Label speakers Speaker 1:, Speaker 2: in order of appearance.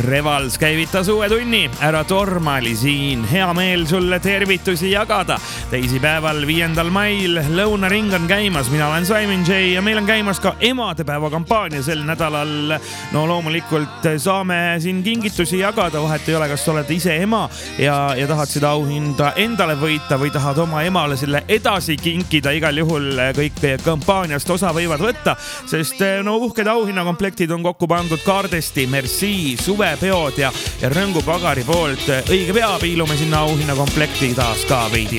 Speaker 1: Revals käivitas uue tunni, ära torma oli siin. Hea meel sulle tervitusi jagada. Teisipäeval 5. mail lõunaring on käimas. Mina olen Simon J ja meil on käimas ka emadepäeva kampaania sel nädalal. No loomulikult saame siin kingitusi jagada. Vahet ei ole, kas oled ise ema ja tahad seda auhinda endale võita või tahad oma emale selle edasi kinkida. Igal juhul kõik kampaaniast osa võivad võtta, sest no uhked auhinnakomplektid on kokku pandud Kaardesti, Merci, Suvepeod ja Rõngu Pagari poolt. Õige pea piilume sinna auhinnakomplekti taas ka veidi